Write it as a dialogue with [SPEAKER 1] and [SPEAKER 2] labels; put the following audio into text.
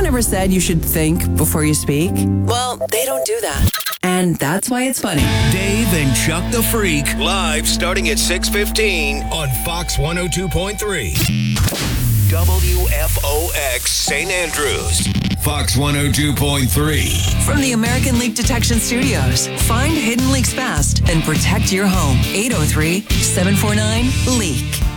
[SPEAKER 1] never said you should think before you speak? Well, they don't do that. And that's why it's funny.
[SPEAKER 2] Dave and Chuck the Freak.
[SPEAKER 3] Live starting at 6:15
[SPEAKER 2] On Fox 102.3.
[SPEAKER 3] WFOX St. Andrews. Fox 102.3.
[SPEAKER 1] From the American Leak Detection Studios, find hidden leaks fast and protect your home. 803-749-LEAK.